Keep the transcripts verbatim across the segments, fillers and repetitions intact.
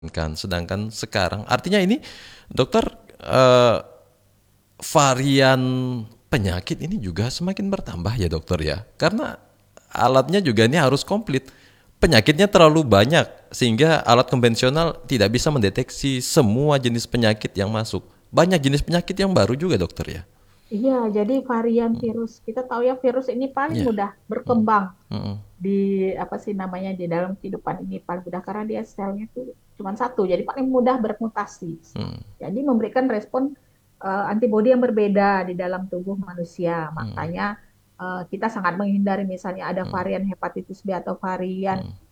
kan. Sedangkan sekarang artinya ini dokter eh, varian penyakit ini juga semakin bertambah ya dokter ya. Karena alatnya juga ini harus komplit. Penyakitnya terlalu banyak sehingga alat konvensional tidak bisa mendeteksi semua jenis penyakit yang masuk. Banyak jenis penyakit yang baru juga dokter ya. Iya, jadi varian virus. Kita tahu ya virus ini paling Iya. mudah Hmm. berkembang Hmm. di apa sih namanya di dalam kehidupan ini paling mudah karena dia selnya itu cuma satu, jadi paling mudah bermutasi. Hmm. Jadi memberikan respon uh, antibodi yang berbeda di dalam tubuh manusia. Hmm. Makanya uh, kita sangat menghindari misalnya ada Hmm. varian hepatitis B atau varian Hmm.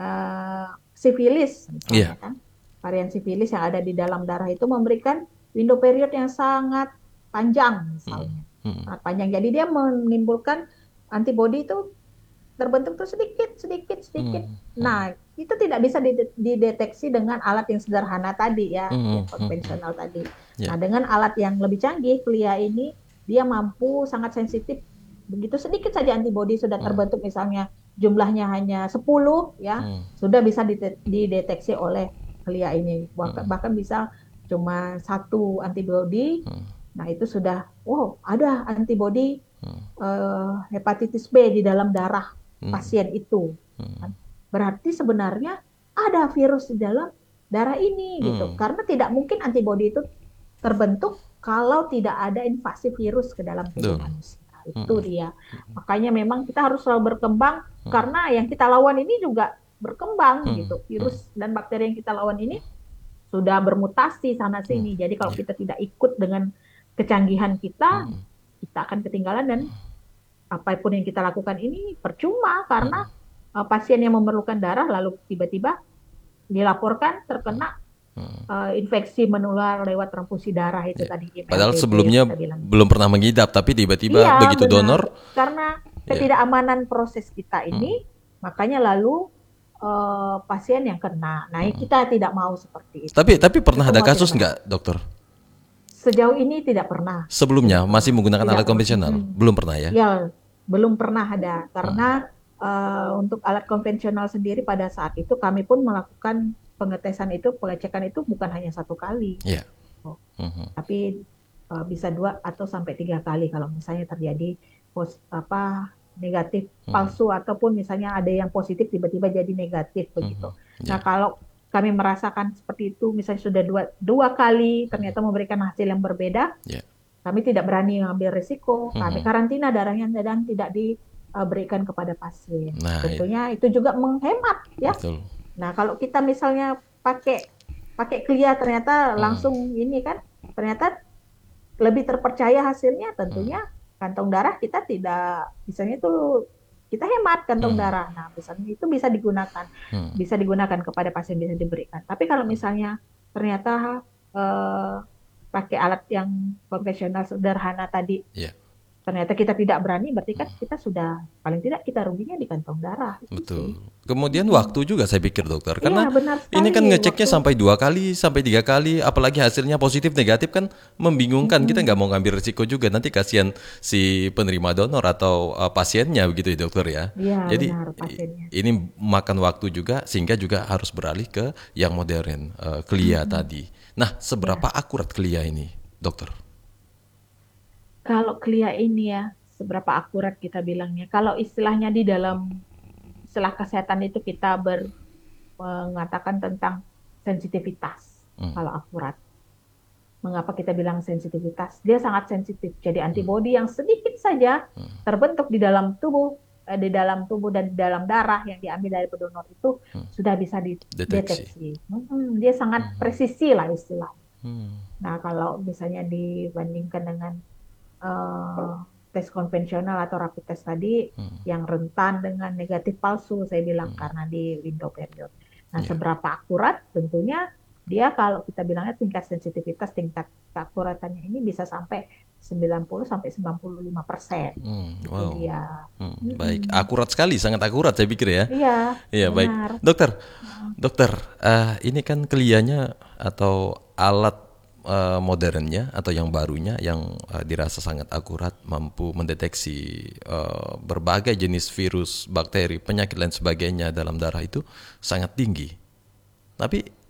uh, sifilis Iya. misalnya kan. Varian sifilis yang ada di dalam darah itu memberikan window period yang sangat panjang Hmm. misalnya. Hmm. Sangat panjang. Jadi dia menimbulkan antibodi itu terbentuk tuh sedikit, sedikit, sedikit. Hmm. Hmm. Nah, itu tidak bisa dideteksi dengan alat yang sederhana tadi ya, Hmm. yang Hmm. Hmm. konvensional tadi. Ya. Nah, dengan alat yang lebih canggih, Clia ini, dia mampu sangat sensitif. Begitu sedikit saja antibodi sudah Hmm. terbentuk, misalnya jumlahnya hanya sepuluh, ya, Hmm. sudah bisa dideteksi oleh Clia ini. Hmm. Bahkan bisa cuma satu antibodi. Hmm. Nah, itu sudah, wow, ada antibodi Hmm. uh, hepatitis B di dalam darah Hmm. pasien itu. Hmm. Berarti sebenarnya ada virus di dalam darah ini gitu. Hmm. Karena tidak mungkin antibodi itu terbentuk kalau tidak ada invasi virus ke dalam tubuh Betul. manusia. Itu Hmm. dia. Makanya memang kita harus selalu berkembang Hmm. karena yang kita lawan ini juga berkembang Hmm. gitu. Hmm. Virus dan bakteri yang kita lawan ini sudah bermutasi sana Hmm. sini. Jadi kalau Ya. kita tidak ikut dengan kecanggihan kita, Hmm. kita akan ketinggalan dan apapun yang kita lakukan ini percuma karena uh, pasien yang memerlukan darah lalu tiba-tiba dilaporkan terkena Hmm. uh, infeksi menular lewat transfusi darah itu Ya. tadi Padahal I M L B B yang sebelumnya kita bilang. belum pernah mengidap, tapi tiba-tiba Iya, begitu benar. donor, Karena ya. ketidakamanan proses kita Hmm. ini, makanya lalu uh, pasien yang kena. Nah, Hmm. kita tidak mau seperti itu. Tapi tapi pernah Kita ada semua tidak kasus mau. nggak dokter? Sejauh ini tidak pernah. Sebelumnya Tidak masih pernah. menggunakan Tidak alat pernah. konvensional? Hmm. Belum pernah ya? Ya, belum pernah ada. Karena Hmm. uh, untuk alat konvensional sendiri pada saat itu kami pun melakukan pengetesan itu, pengecekan itu bukan hanya satu kali. Ya. Oh, Hmm. tapi uh, bisa dua atau sampai tiga kali kalau misalnya terjadi pos, apa negatif Hmm. palsu ataupun misalnya ada yang positif tiba-tiba jadi negatif begitu. Hmm. Nah, Ya. kalau kami merasakan seperti itu, misalnya sudah dua, dua kali ternyata memberikan hasil yang berbeda, Ya. kami tidak berani mengambil risiko, kami Hmm. karantina darahnya dan tidak diberikan kepada pasien. Nah, Tentunya itu juga menghemat ya. betul. Nah, kalau kita misalnya pakai pakai Clia ternyata Hmm. langsung ini kan, ternyata lebih terpercaya hasilnya, tentunya Hmm. kantong darah kita tidak, misalnya itu kita hemat kantong Hmm. darah. Nah, misalnya itu bisa digunakan, Hmm. bisa digunakan kepada pasien, bisa diberikan. Tapi kalau misalnya ternyata eh, pakai alat yang konvensional sederhana tadi, Ya. ternyata kita tidak berani, berarti kan kita sudah paling tidak kita ruginya di kantong darah. Itu sih. Betul. Kemudian Hmm. waktu juga saya pikir dokter, Iya, karena benar ini kan sekali. ngeceknya Waktu. sampai dua kali, sampai tiga kali, apalagi hasilnya positif negatif kan membingungkan. Kita Mm-mm. nggak mau ngambil risiko juga, nanti kasihan si penerima donor atau uh, pasiennya begitu ya dokter ya. Iya, Jadi benar i- pasiennya. ini makan waktu juga sehingga juga harus beralih ke yang modern, uh, Clia Mm-mm. tadi. Nah, seberapa Ya, akurat Clia ini, dokter? kalau Clia ini ya, seberapa akurat kita bilangnya. Kalau istilahnya di dalam istilah kesehatan itu kita ber, mengatakan tentang sensitivitas. Hmm. Kalau akurat. Mengapa kita bilang sensitivitas? Dia sangat sensitif. Jadi antibodi yang sedikit saja Hmm. terbentuk di dalam tubuh, eh, di dalam tubuh dan di dalam darah yang diambil dari pendonor itu Hmm. sudah bisa Deteksi. dideteksi. Hmm, dia sangat presisi lah istilahnya. Hmm. Nah, kalau misalnya dibandingkan dengan uh, tes konvensional atau rapid test tadi, Hmm. yang rentan dengan negatif palsu, saya bilang karena di window period. Nah, Ya. seberapa akurat? Tentunya dia kalau kita bilangnya tingkat sensitivitas, tingkat keakuratannya ini bisa sampai sembilan puluh sampai sembilan puluh lima persen. Hmm. Itu Wow. dia. Hmm. Baik, Mm-mm. akurat sekali, sangat akurat saya pikir ya. Iya, Iya, baik. benar. Dokter, dokter, eh, ini kan Clianya atau alat eh, modernnya atau yang barunya yang eh, dirasa sangat akurat, mampu mendeteksi eh, berbagai jenis virus, bakteri, penyakit dan sebagainya dalam darah itu sangat tinggi. Tapi